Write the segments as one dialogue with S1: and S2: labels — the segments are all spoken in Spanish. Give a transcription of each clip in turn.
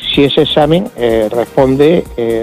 S1: si ese examen responde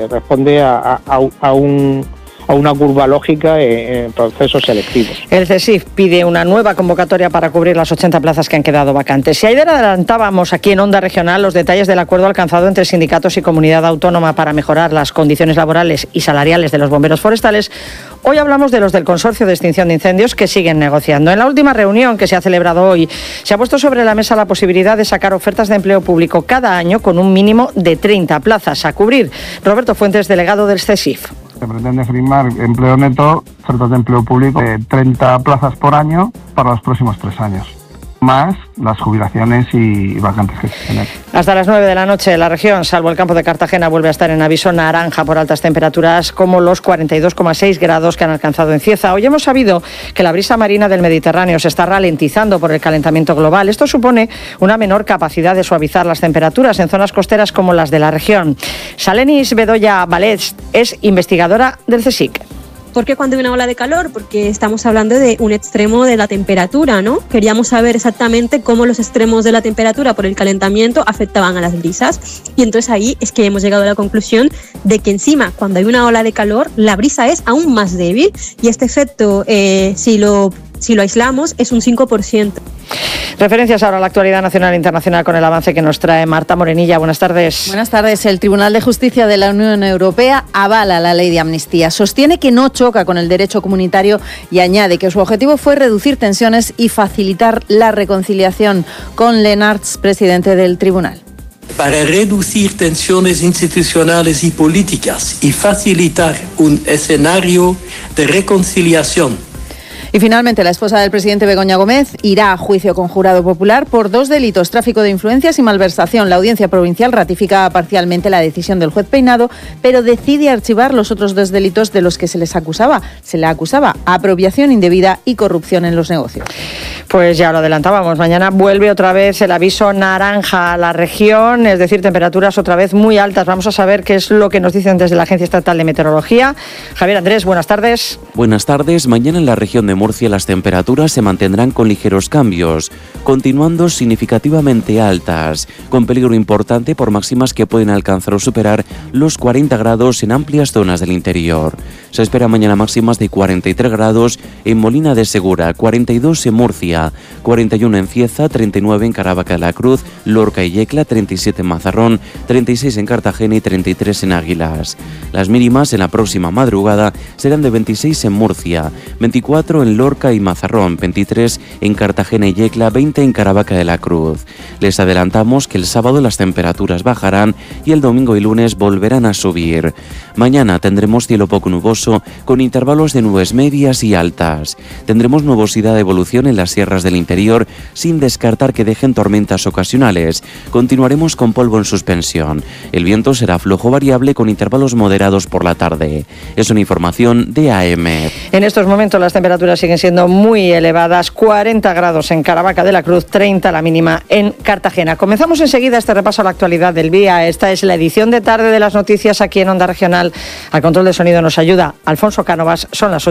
S1: a una curva lógica en procesos selectivos.
S2: El CSIC pide una nueva convocatoria para cubrir las 80 plazas que han quedado vacantes. Si ayer adelantábamos aquí en Onda Regional los detalles del acuerdo alcanzado entre sindicatos y comunidad autónoma para mejorar las condiciones laborales y salariales de los bomberos forestales, hoy hablamos de los del Consorcio de Extinción de Incendios que siguen negociando. En la última reunión que se ha celebrado hoy, se ha puesto sobre la mesa la posibilidad de sacar ofertas de empleo público cada año con un mínimo de 30 plazas a cubrir. Roberto Fuentes, delegado del CSIC.
S3: Se pretende firmar empleo neto, ofertas de empleo público de 30 plazas por año para los próximos 3 años, más las jubilaciones y vacantes que se tienen.
S2: Hasta las 9 de la noche la región, salvo el campo de Cartagena, vuelve a estar en aviso naranja por altas temperaturas como los 42,6 grados que han alcanzado en Cieza. Hoy hemos sabido que la brisa marina del Mediterráneo se está ralentizando por el calentamiento global. Esto supone una menor capacidad de suavizar las temperaturas en zonas costeras como las de la región. Salenis Bedoya Valets es investigadora del CSIC.
S4: ¿Por qué cuando hay una ola de calor? Porque estamos hablando de un extremo de la temperatura, ¿no? Queríamos saber exactamente cómo los extremos de la temperatura por el calentamiento afectaban a las brisas. Y entonces ahí es que hemos llegado a la conclusión de que encima, cuando hay una ola de calor, la brisa es aún más débil. Y este efecto, si lo aislamos, es un 5%.
S2: Referencias ahora a la actualidad nacional e internacional con el avance que nos trae Marta Morenilla. Buenas tardes.
S5: Buenas tardes. El Tribunal de Justicia de la Unión Europea avala la ley de amnistía. Sostiene que no choca con el derecho comunitario y añade que su objetivo fue reducir tensiones y facilitar la reconciliación. Con Lennartz, presidente del tribunal.
S6: Para reducir tensiones institucionales y políticas y facilitar un escenario de reconciliación.
S5: Y finalmente, la esposa del presidente Begoña Gómez irá a juicio con jurado popular por 2 delitos, tráfico de influencias y malversación. La Audiencia Provincial ratifica parcialmente la decisión del juez Peinado, pero decide archivar los otros 2 delitos de los que se les acusaba. Se le acusaba apropiación indebida y corrupción en los negocios.
S2: Pues ya lo adelantábamos, mañana vuelve otra vez el aviso naranja a la región, es decir, temperaturas otra vez muy altas. Vamos a saber qué es lo que nos dicen desde la Agencia Estatal de Meteorología. Javier Andrés, buenas tardes.
S7: Buenas tardes. Mañana en la región de Murcia las temperaturas se mantendrán con ligeros cambios, continuando significativamente altas, con peligro importante por máximas que pueden alcanzar o superar los 40 grados en amplias zonas del interior. Se espera mañana máximas de 43 grados en Molina de Segura, 42 en Murcia, 41 en Cieza, 39 en Caravaca de la Cruz, Lorca y Yecla, 37 en Mazarrón, 36 en Cartagena y 33 en Águilas. Las mínimas en la próxima madrugada serán de 26 en Murcia, 24 en Lorca y Mazarrón, 23 en Cartagena y Yecla, 20 en Caravaca de la Cruz. Les adelantamos que el sábado las temperaturas bajarán y el domingo y lunes volverán a subir. Mañana tendremos cielo poco nuboso con intervalos de nubes medias y altas. Tendremos nubosidad de evolución en las sierras del interior sin descartar que dejen tormentas ocasionales. Continuaremos con polvo en suspensión. El viento será flojo variable con intervalos moderados por la tarde. Es una información de AEMET.
S2: En estos momentos las temperaturas siguen siendo muy elevadas, 40 grados en Caravaca de la Cruz, 30 la mínima en Cartagena. Comenzamos enseguida este repaso a la actualidad del día. Esta es la edición de tarde de las noticias aquí en Onda Regional. Al control de sonido nos ayuda Alfonso Cánovas. Son las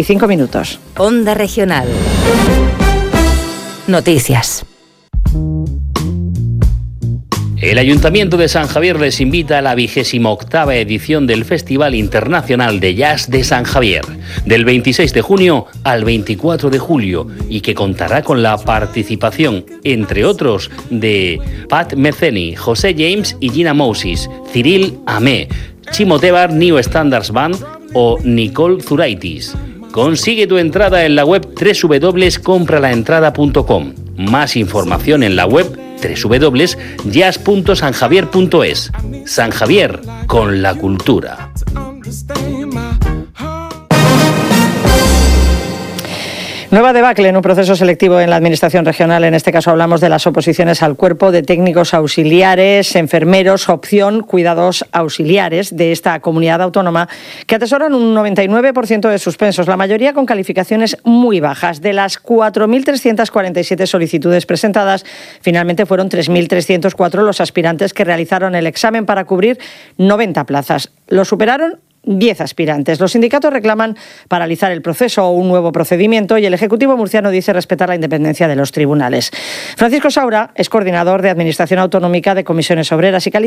S2: 8:05.
S8: Onda Regional. Noticias.
S9: El Ayuntamiento de San Javier les invita a la 28ª edición del Festival Internacional de Jazz de San Javier, del 26 de junio al 24 de julio, y que contará con la participación, entre otros, de Pat Metheny, José James y Gina Moses, Cyril Amé, Chimo Tebar New Standards Band o Nicole Zuraitis. Consigue tu entrada en la web www.compralaentrada.com. Más información en la web www.jazz.sanjavier.es. San Javier, con la cultura.
S2: Nueva debacle en un proceso selectivo en la Administración regional. En este caso hablamos de las oposiciones al cuerpo de técnicos auxiliares, enfermeros, opción cuidados auxiliares de esta comunidad autónoma, que atesoran un 99% de suspensos, la mayoría con calificaciones muy bajas. De las 4.347 solicitudes presentadas, finalmente fueron 3.304 los aspirantes que realizaron el examen para cubrir 90 plazas. Lo superaron 10 aspirantes. Los sindicatos reclaman paralizar el proceso o un nuevo procedimiento y el Ejecutivo murciano dice respetar la independencia de los tribunales. Francisco Saura es coordinador de Administración Autonómica de Comisiones Obreras y